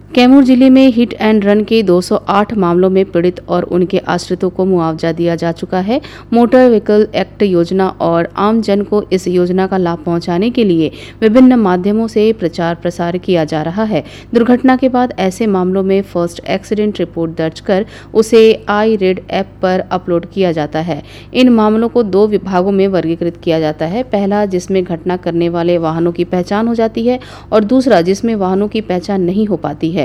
कैमूर जिले में hit and run के 208 मामलों में पीड़ित और उनके आश्रितों को मुआवजा दिया जा चुका है। मोटर व्हीकल एक्ट योजना और आम जन को इस योजना का लाभ पहुंचाने के लिए विभिन्न माध्यमों से प्रचार प्रसार किया जा रहा है। दुर्घटना के बाद ऐसे मामलों में फर्स्ट एक्सीडेंट रिपोर्ट दर्ज कर उसे आई रेड ऐप पर अपलोड किया जाता है। इन मामलों को 2 विभागों में वर्गीकृत किया जाता है। पहला, जिसमें घटना करने वाले वाहनों की पहचान हो जाती है, और दूसरा, जिसमें वाहनों की पहचान नहीं हो पाती है।